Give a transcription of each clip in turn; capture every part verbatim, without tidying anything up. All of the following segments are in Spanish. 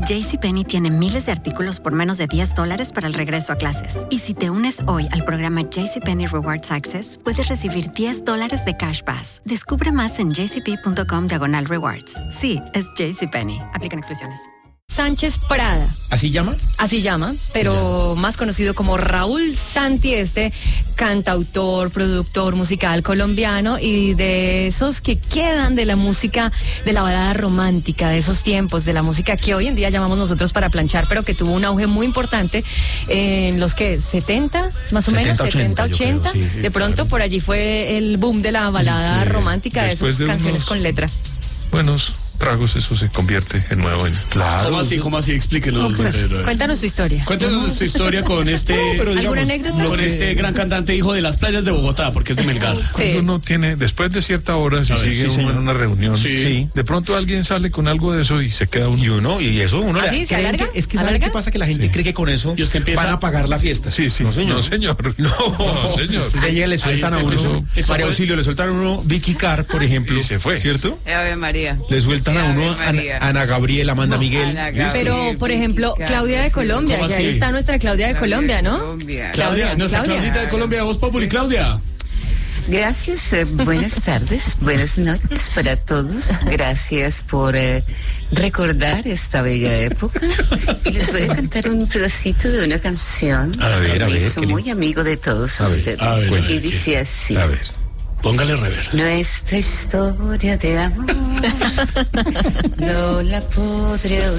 JCPenney tiene miles de artículos por menos de diez dólares para el regreso a clases. Y si te unes hoy al programa JCPenney Rewards Access, puedes recibir diez dólares de Cash Pass. Descubre más en jcp.com diagonal rewards. Sí, es JCPenney. Aplican exclusiones. Sánchez Prada. ¿Así llama? Así llama, pero más conocido como Raúl Santi, este cantautor, productor musical colombiano y de esos que quedan de la música, de la balada romántica, de esos tiempos, de la música que hoy en día llamamos nosotros para planchar, pero que tuvo un auge muy importante en los que setenta, más o menos, setenta, ochenta. Sí, de pronto claro. Por allí fue el boom de la balada romántica, de esas de canciones unos... con letra. Buenos tragos, eso se convierte en nuevo en... Claro. ¿Cómo así? ¿Cómo así? Explíquenos. Pues, cuéntanos tu historia. Cuéntanos tu historia con este... No, pero digamos, ¿alguna anécdota? Con este gran cantante, hijo de las playas de Bogotá, porque es de Melgar. Sí. Cuando uno tiene, después de cierta hora, si ver, sigue sí, uno en una reunión, sí. Sí, de pronto alguien sale con algo de eso y se queda uno. Y uno, y eso uno... ¿Ah, sí? ¿Se alarga? Que, es que ¿sabe qué pasa? Que la gente sí. cree que con eso empieza... van a pagar la fiesta. Sí, sí. No, señor. No, señor. No, no señor. Usted llega, le sueltan a uno... Eso, eso María Auxilio, le sueltan a uno Vicky Carr, por ejemplo. Y se fue. ¿Cierto? Ave María. Le sueltan sí, a uno Ana, Ana Gabriela, Amanda no, Miguel. Pero, por ejemplo, Claudia de Colombia, que ahí está nuestra Claudia de Colombia, ¿no? Colombia. Claudia, nuestra Claudia. Claudita de Colombia, Voz Populi, Claudia. Gracias, eh, buenas tardes, buenas noches para todos. Gracias por eh, recordar esta bella época. Y les voy a cantar un pedacito de una canción a ver, que a me ver, hizo muy le... amigo de todos a ustedes. Ver, a ver, a ver, y dice ¿qué? así. A ver. Póngale rever. Nuestra historia de amor no la podré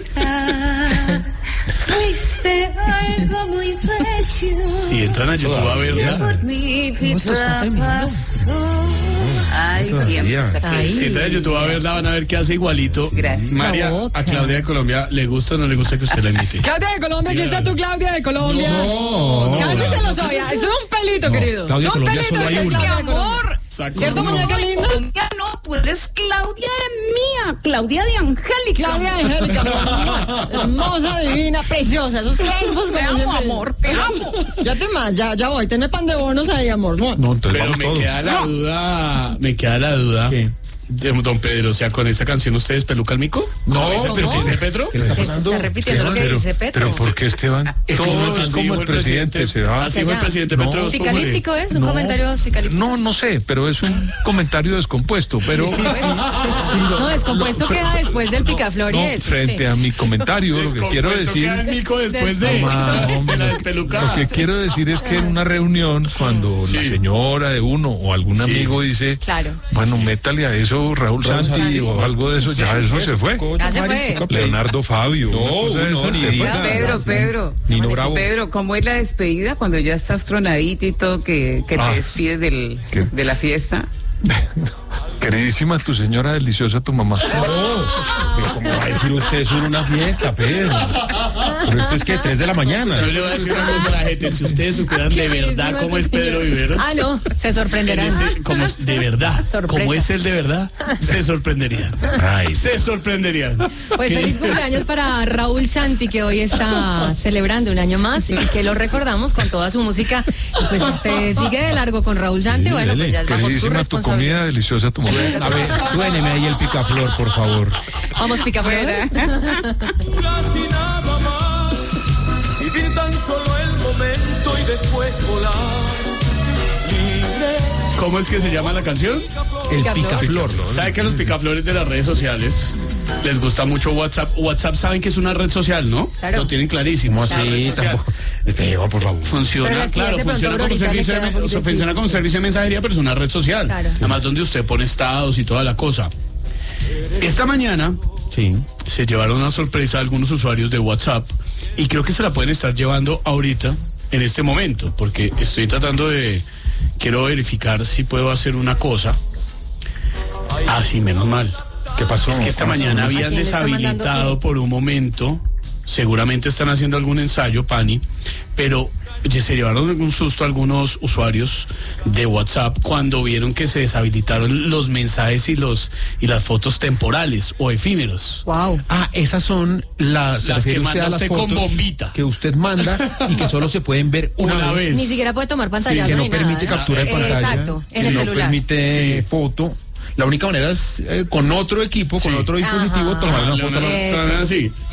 olvidar. Fuiste algo muy bello. Si entran a YouTube a verla. Por mi vida pasó. Ay, Ay. Si entran a YouTube a verla van a ver que hace igualito. Gracias. María, a Claudia de Colombia, ¿le gusta o no le gusta que usted la imite? Claudia de Colombia, aquí está tu Claudia de Colombia. No. Casi se lo soy. Es un pelito, no, querido. Claudia de Colombia solo hay una. Amor. ¿Cierto, muñeca linda? No, tú eres Claudia mía, Claudia de Angélica. Claudia de Angélica. Hermosa, divina, preciosa. Esos tiempos te amo, amor, te amo. Ya te más, ya, ya voy. Tenés pan de bonos ahí, amor. No, no entonces pero vamos me todos. queda la duda, me queda la duda. ¿Qué? De don Pedro, o sea, con esta canción ustedes peluca el mico. No, ¿Es el no, presidente no. Petro? ¿Qué le está pasando? Está repitiendo lo que pero, dice Petro. Pero ¿por qué Esteban? Es que todo así como fue el el presidente, presidente se va. Así fue el presidente No. Petro. Psicalíptico es, un no. comentario psicalíptico. No, no sé, pero es un comentario descompuesto, pero... Sí, sí, sí. No, descompuesto lo, queda después del picaflor y no, eso. frente Sí. a mi comentario, lo que quiero decir... Queda el mico después de, Mamá, de la despelucada. Lo que quiero decir es que en una reunión, cuando sí. la señora de uno o algún sí. amigo dice, claro. bueno, métale a eso Raúl Santi, Santi o algo de eso, ya eso se fue. Ya se fue. Leonardo Fabio. No, no, ni Pedro, Pedro, Pedro. Nino Bravo. Pedro, ¿cómo es la despedida cuando ya estás tronadito y todo que, que ah, te despides del, de la fiesta? Queridísima, tu señora deliciosa, tu mamá. No, pero ¿cómo va a decir usted eso en una fiesta, Pedro? Pero esto es que tres de la mañana. Yo le voy a decir una cosa a la gente, si ustedes supieran de verdad cómo es Pedro Viveros. Ah, no, se sorprenderán. Ese, como es de verdad, Sorpresa. como es él de verdad, se sorprenderían. Ay, se sorprenderían. Pues ¿Qué? feliz cumpleaños para Raúl Santi, que hoy está celebrando un año más y que lo recordamos con toda su música. Y pues usted sigue de largo con Raúl Santi, sí, bueno, pues ya es bajo su Queridísima, tu responsabilidad. comida deliciosa, tu mamá. A ver, suéneme ahí el picaflor, por favor. Vamos, picaflor. Casi nada más, vivir tan solo el momento y después volar. Libre. ¿Cómo es que se llama la canción? El picaflor. ¿Sabe que los picaflores de las redes sociales les gusta mucho WhatsApp? WhatsApp saben que es una red social, ¿no? Claro. Lo tienen clarísimo. ¿Cómo así? Este, por favor. Funciona, Pero claro, de pronto funciona como, ahorita servicio le de, queda muy o sea, funciona como servicio de mensajería, pero es una red social. Claro. Además, donde usted pone estados y toda la cosa. Esta mañana Sí. se llevaron una sorpresa a algunos usuarios de WhatsApp y creo que se la pueden estar llevando ahorita, en este momento, porque estoy tratando de... Quiero verificar si puedo hacer una cosa. Ah, sí, menos mal. ¿Qué pasó? Es que esta mañana habían quién le está mandando deshabilitado qué? por un momento. Seguramente están haciendo algún ensayo, Pani, pero se llevaron un susto algunos usuarios de WhatsApp cuando vieron que se deshabilitaron los mensajes y los y las fotos temporales o efímeros. Wow. Ah, esas son las, se Las que refiere usted manda a las usted con fotos bombita. que usted manda y que solo se pueden ver una, Una vez. vez. Ni siquiera puede tomar pantalla. Sí, que no ni permite nada, captura de Eh, pantalla. Exacto, en si el no celular. permite Sí. foto. La única manera es eh, con otro equipo, con Sí. otro dispositivo, Ajá. tomar una Leonardo, foto. Eso. así.